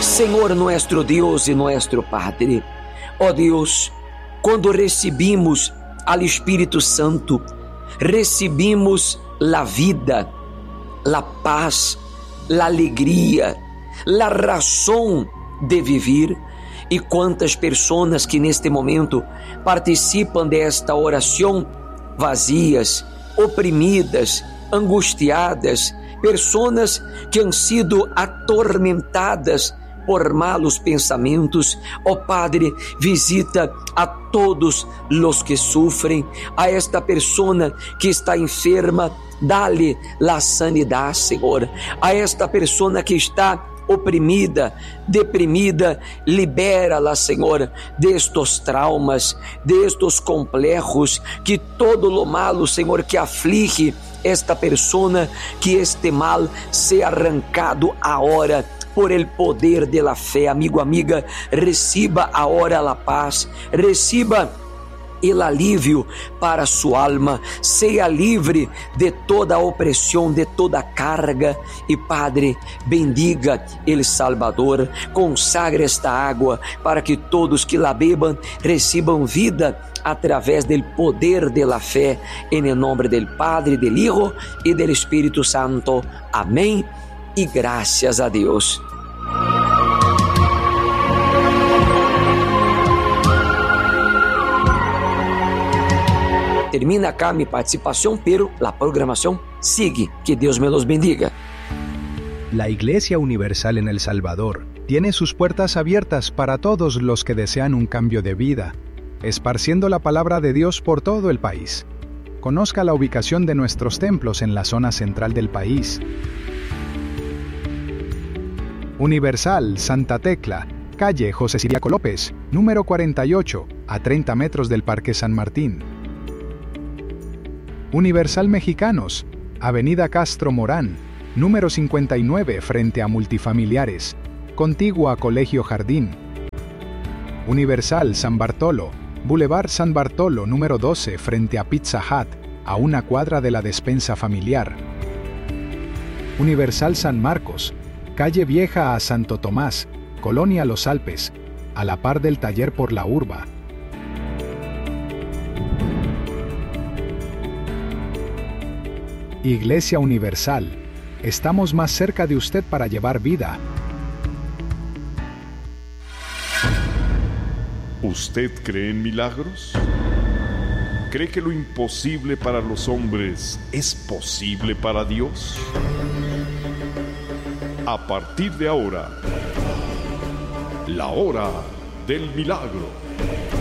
Senhor nuestro Deus e nuestro Padre, ó Deus, quando recebimos ao Espírito Santo, recebimos a vida, a paz, a alegria, a razão de viver. E quantas pessoas que neste momento participam desta oração, vazias, oprimidas, angustiadas, pessoas que han sido atormentadas por malos pensamentos. Ó Padre, visita a todos os que sofrem, a esta pessoa que está enferma, dá-lhe a sanidade, Senhor. A esta pessoa que está oprimida, deprimida, libera-la, Senhor, destes traumas, destes complexos, que todo lo malo, Senhor, que aflige esta persona, que este mal seja arrancado agora por el poder de la fé. Amigo, amiga, reciba agora a paz, reciba el alívio para sua alma, seja livre de toda opressão, de toda carga. E Padre, bendiga el Salvador, consagre esta água para que todos que la bebam recebam vida através do poder de la fé, em nome del Padre, del Hijo e del Espírito Santo. Amém e graças a Deus. Termina acá mi participación, pero la programación sigue. Que Dios me los bendiga. La Iglesia Universal en El Salvador tiene sus puertas abiertas para todos los que desean un cambio de vida, esparciendo la palabra de Dios por todo el país. Conozca la ubicación de nuestros templos en la zona central del país. Universal Santa Tecla, calle José Ciriaco López, número 48, a 30 metros del Parque San Martín. Universal Mexicanos, avenida Castro Morán, número 59, frente a Multifamiliares, contiguo a Colegio Jardín. Universal San Bartolo, Boulevard San Bartolo, número 12, frente a Pizza Hut, a una cuadra de la despensa familiar. Universal San Marcos, calle Vieja a Santo Tomás, Colonia Los Alpes, a la par del taller por la Urba. Iglesia Universal, estamos más cerca de usted para llevar vida. ¿Usted cree en milagros? ¿Cree que lo imposible para los hombres es posible para Dios? A partir de ahora, la hora del milagro.